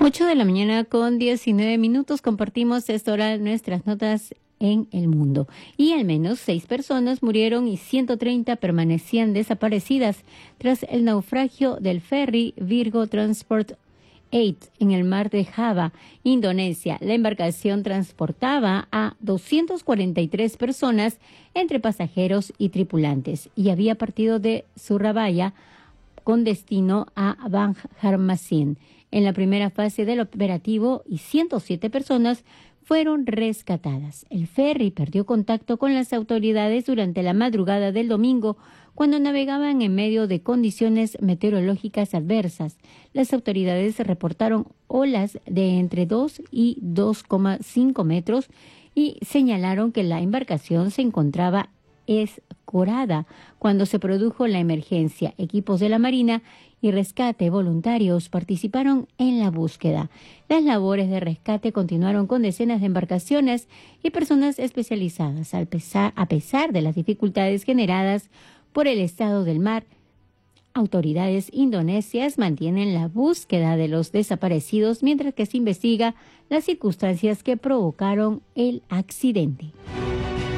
8 de la mañana con 19 minutos. Compartimos esta hora nuestras notas en el mundo. Y al menos 6 personas murieron y 130 permanecían desaparecidas tras el naufragio del ferry Virgo Transport 8 en el mar de Java, Indonesia. La embarcación transportaba a 243 personas entre pasajeros y tripulantes y había partido de Surabaya con destino a Banjarmasin. En la primera fase del operativo, y 107 personas fueron rescatadas. El ferry perdió contacto con las autoridades durante la madrugada del domingo, cuando navegaban en medio de condiciones meteorológicas adversas. Las autoridades reportaron olas de entre 2 y 2,5 metros y señalaron que la embarcación se encontraba escorada cuando se produjo la emergencia. Equipos de la Marina y rescate voluntarios participaron en la búsqueda. Las labores de rescate continuaron con decenas de embarcaciones y personas especializadas. A pesar de las dificultades generadas por el estado del mar, autoridades indonesias mantienen la búsqueda de los desaparecidos mientras que se investiga las circunstancias que provocaron el accidente.